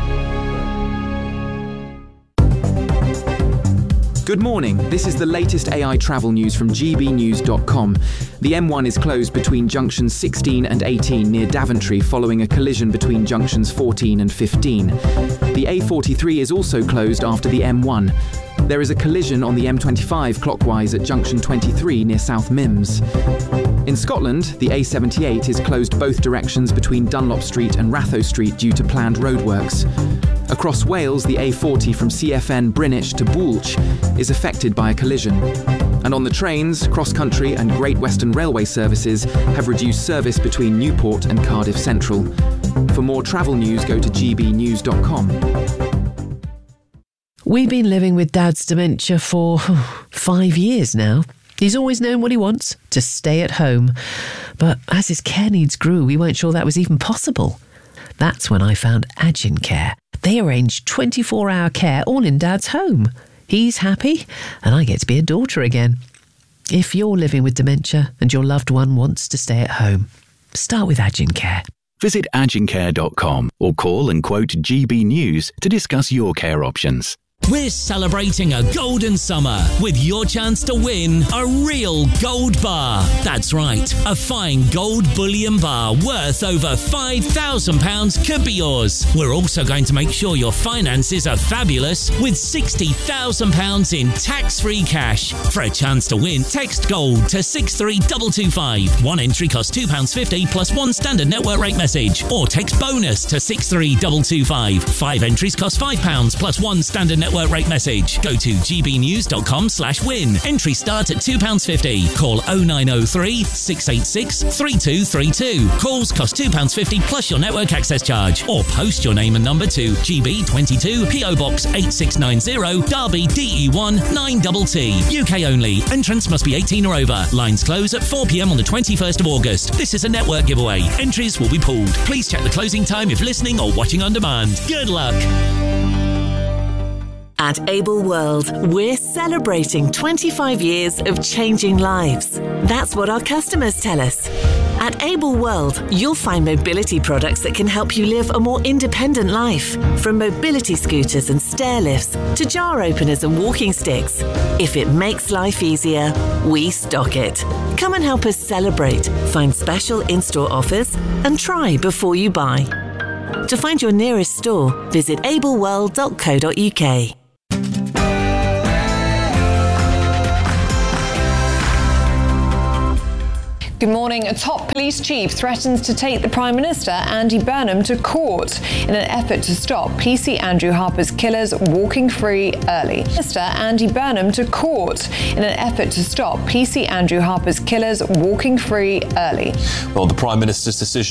Good morning, this is the latest AI travel news from gbnews.com. The M1 is closed between junctions 16 and 18 near Daventry following a collision between junctions 14 and 15. The A43 is also closed after the M1. There is a collision on the M25 clockwise at junction 23 near South Mimms. In Scotland, the A78 is closed both directions between Dunlop Street and Ratho Street due to planned roadworks. Across Wales, the A40 from CFN Brynwich to Boolch is affected by a collision. And on the trains, cross-country and Great Western Railway services have reduced service between Newport and Cardiff Central. For more travel news, go to gbnews.com. We've been living with Dad's dementia for 5 years now. He's always known what he wants, to stay at home. But as his care needs grew, we weren't sure that was even possible. That's when I found Agincare. They arrange 24-hour care all in Dad's home. He's happy, and I get to be a daughter again. If you're living with dementia and your loved one wants to stay at home, start with Agincare. Visit agincare.com or call and quote GB News to discuss your care options. We're celebrating a golden summer with your chance to win a real gold bar. That's right, a fine gold bullion bar worth over £5,000 could be yours. We're also going to make sure your finances are fabulous with £60,000 in tax-free cash. For a chance to win, text GOLD to 63225. One entry costs £2.50 plus one standard network rate message. Or text BONUS to 63225. 5 entries cost £5 plus one standard network network rate message. Go to gbnews.com/win. Entry start at £2.50. Call 0903 686 3232. Calls cost £2.50 plus your network access charge. Or post your name and number to GB22 PO Box 8690 Derby DE1 9TT. UK only. Entrance must be 18 or over. Lines close at 4 p.m. on the 21st of August. This is a network giveaway. Entries will be pulled. Please check the closing time if listening or watching on demand. Good luck. At Able World, we're celebrating 25 years of changing lives. That's what our customers tell us. At Able World, you'll find mobility products that can help you live a more independent life. From mobility scooters and stair lifts to jar openers and walking sticks. If it makes life easier, we stock it. Come and help us celebrate, find special in-store offers, and try before you buy. To find your nearest store, visit ableworld.co.uk. Good morning. A top police chief threatens to take the Prime Minister, Andy Burnham, to court in an effort to stop PC Andrew Harper's killers walking free early. Minister Andy Burnham to court in an effort to stop PC Andrew Harper's killers walking free early. Well, the Prime Minister's decision